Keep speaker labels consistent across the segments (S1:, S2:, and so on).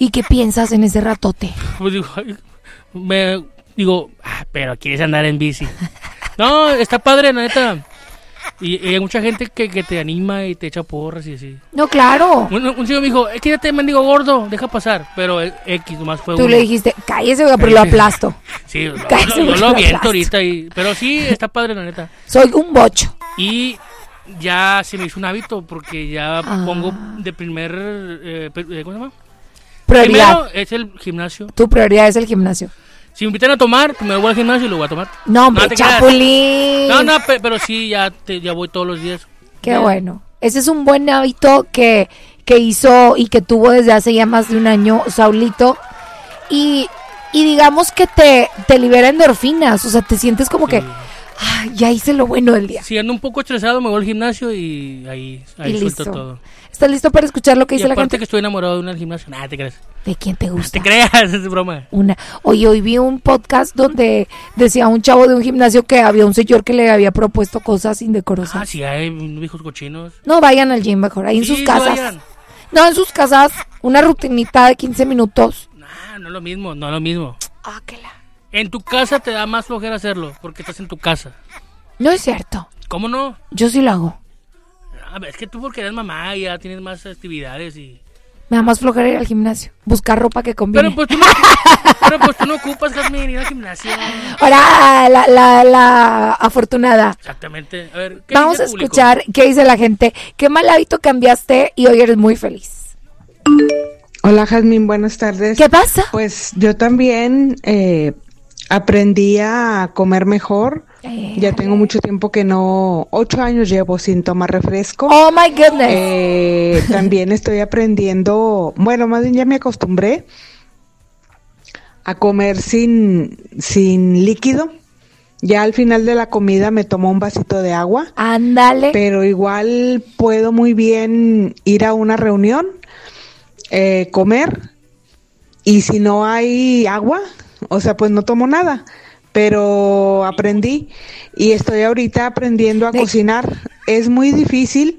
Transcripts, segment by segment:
S1: ¿Y qué piensas en ese ratote?
S2: Pues pero quieres andar en bici. No, está padre, la neta. Y hay mucha gente que te anima y te echa porras y así.
S1: No, claro.
S2: Un chico me dijo, quédate, mendigo gordo, deja pasar. Pero X nomás fue
S1: Tú le dijiste, cállese, pero lo aplasto.
S2: Sí,
S1: Cállese,
S2: yo lo
S1: aplasto.
S2: aviento ahorita. Pero sí, está padre, la neta.
S1: Soy un bocho.
S2: Y ya se me hizo un hábito porque ya pongo de primer... ¿cómo se llama?
S1: Prioridad.
S2: Primero es el gimnasio.
S1: Tu prioridad es el gimnasio.
S2: Si me invitan a tomar, primero voy al gimnasio y lo voy a tomar.
S1: No, hombre, chapulín.
S2: No, pero sí, ya voy todos los días.
S1: Qué bueno. Ese es un buen hábito que hizo y que tuvo desde hace ya más de un año Saulito. Y digamos que te libera endorfinas. O sea, te sientes como que ya hice lo bueno del día.
S2: Si ando un poco estresado, me voy al gimnasio y ahí suelto todo.
S1: ¿Estás listo para escuchar lo que dice la gente?
S2: Aparte que estoy enamorado de una del gimnasio. Nada, te crees.
S1: ¿De quién te gusta?
S2: No te creas, es broma.
S1: Oye, hoy vi un podcast donde decía un chavo de un gimnasio que había un señor que le había propuesto cosas indecorosas.
S2: Sí, hay viejos cochinos.
S1: No vayan al gym mejor, ahí en sus casas.
S2: Vayan.
S1: No, en sus casas, una rutinita de 15 minutos.
S2: No es lo mismo.
S1: Qué la...
S2: En tu casa te da más flojera hacerlo, porque estás en tu casa.
S1: No es cierto.
S2: ¿Cómo no?
S1: Yo sí lo hago.
S2: Es que tú porque eres mamá y ya tienes más actividades y...
S1: Me da más flojera ir al gimnasio, buscar ropa que combine.
S2: Pero pues tú no ocupas, Jasmine, ir al gimnasio.
S1: Ahora, la afortunada.
S2: Exactamente. A ver, ¿qué
S1: vamos
S2: dice
S1: a
S2: el público?
S1: escuchar qué dice la gente. ¿Qué mal hábito cambiaste y hoy eres muy feliz?
S3: Hola, Jasmine, buenas tardes.
S1: ¿Qué pasa?
S3: Pues yo también aprendí a comer mejor. Ya tengo mucho tiempo que 8 años llevo sin tomar refresco.
S1: Oh my goodness.
S3: También estoy aprendiendo, bueno, más bien ya me acostumbré a comer sin líquido. Ya al final de la comida me tomo un vasito de agua.
S1: Ándale.
S3: Pero igual puedo muy bien ir a una reunión, comer, y si no hay agua, o sea, pues no tomo nada. Pero aprendí y estoy ahorita aprendiendo a cocinar. Es muy difícil.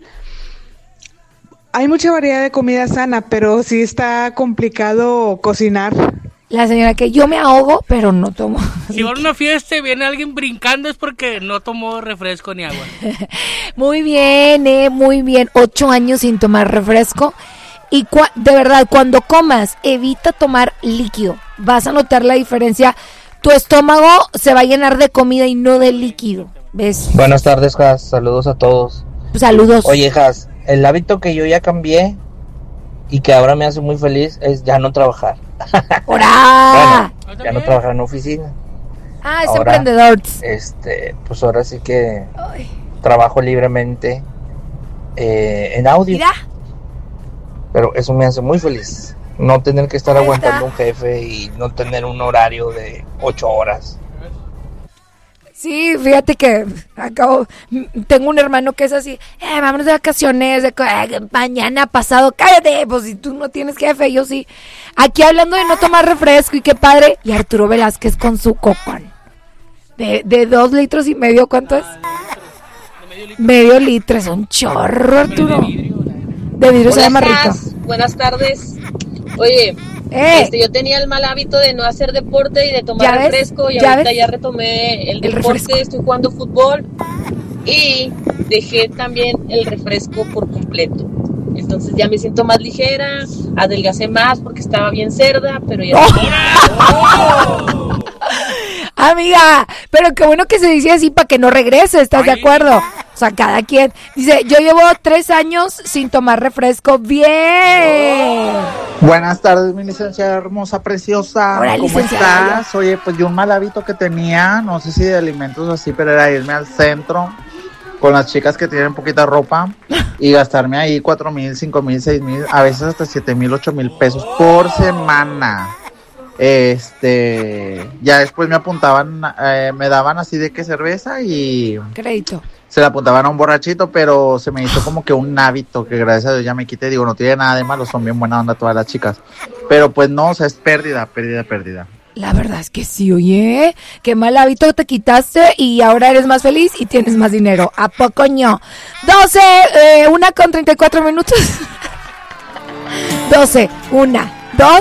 S3: Hay mucha variedad de comida sana, pero sí está complicado cocinar.
S1: La señora que yo me ahogo, pero no tomo.
S2: Si va a una fiesta y viene alguien brincando es porque no tomó refresco ni agua.
S1: Muy bien, muy bien. 8 años sin tomar refresco. Y de verdad, cuando comas, evita tomar líquido. Vas a notar la diferencia. Tu estómago se va a llenar de comida y no de líquido, ¿ves?
S4: Buenas tardes, Jas. Saludos a todos.
S1: Saludos.
S4: Oye, Jas, el hábito que yo ya cambié y que ahora me hace muy feliz es ya no trabajar.
S1: ¡Hora!
S4: Bueno, ya no trabajar en oficina.
S1: Es
S4: ahora,
S1: emprendedor.
S4: Pues ahora sí que trabajo libremente en audio.
S1: Mira.
S4: Pero eso me hace muy feliz. No tener que estar aguantando un jefe y no tener un horario de 8 horas.
S1: Sí, fíjate que tengo un hermano que es así, vámonos de vacaciones, mañana, pasado, cállate, pues si tú no tienes jefe, yo sí. Aquí hablando de no tomar refresco y qué padre, y Arturo Velázquez con su cocón. De 2 litros y medio, ¿cuánto es? Medio litro, es un chorro, Arturo. De vidrio se llama rico.
S5: Buenas tardes. Oye, yo tenía el mal hábito de no hacer deporte y de tomar refresco, y ahorita ya retomé el deporte, refresco. Estoy jugando fútbol y dejé también el refresco por completo. Entonces ya me siento más ligera, adelgacé más porque estaba bien cerda, pero ya...
S1: Amiga, pero qué bueno que se dice así para que no regrese, ¿estás de acuerdo? O sea, cada quien. Dice, yo llevo 3 años sin tomar refresco. ¡Bien!
S6: Buenas tardes, mi licenciada hermosa, preciosa.
S1: Hola,
S6: ¿cómo estás? Oye, pues yo un mal hábito que tenía, no sé si de alimentos así, pero era irme al centro con las chicas que tienen poquita ropa y gastarme ahí 4,000, 5,000, 6,000, a veces hasta 7,000, 8,000 pesos por semana. Ya después me apuntaban, me daban así de que cerveza y
S1: crédito.
S6: Se la apuntaban a un borrachito, pero se me hizo como que un hábito que gracias a Dios ya me quité. Digo, no tiene nada de malo, son bien buena onda todas las chicas. Pero pues no, o sea, es pérdida.
S1: La verdad es que sí, oye, qué mal hábito te quitaste y ahora eres más feliz y tienes más dinero. ¿A poco no? 1:34 minutos. 12, 1.